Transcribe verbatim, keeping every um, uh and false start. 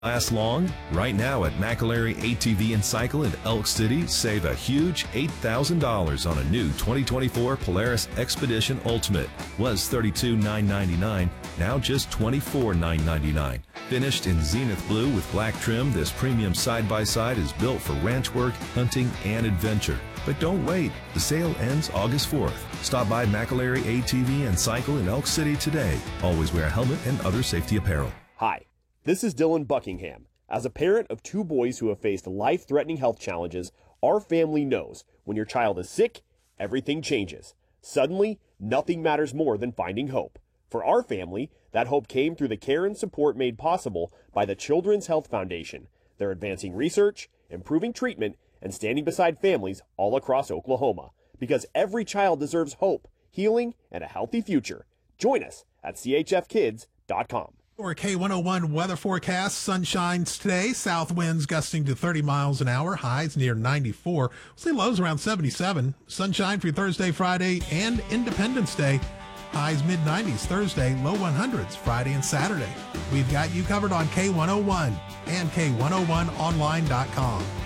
Last long? Right now at McAlary A T V and Cycle in Elk City, save a huge eight thousand dollars on a new twenty twenty-four Polaris Expedition Ultimate. Was thirty-two thousand nine hundred ninety-nine dollars, now just twenty-four thousand nine hundred ninety-nine dollars. Finished in zenith blue with black trim, this premium side-by-side is built for ranch work, hunting, and adventure. But don't wait. The sale ends August fourth. Stop by McAlary A T V and Cycle in Elk City today. Always wear a helmet and other safety apparel. Hi. This is Dylan Buckingham. As a parent of two boys who have faced life-threatening health challenges, our family knows when your child is sick, everything changes. Suddenly, nothing matters more than finding hope. For our family, that hope came through the care and support made possible by the Children's Health Foundation. They're advancing research, improving treatment, and standing beside families all across Oklahoma. Because every child deserves hope, healing, and a healthy future. Join us at C H F kids dot com. For K one oh one weather forecast, sunshine today, south winds gusting to thirty miles an hour, highs near ninety-four. We'll see lows around seventy-seven. Sunshine for Thursday, Friday, and Independence Day. Highs mid nineties Thursday, low hundreds Friday and Saturday. We've got you covered on K one oh one and K one oh one online dot com.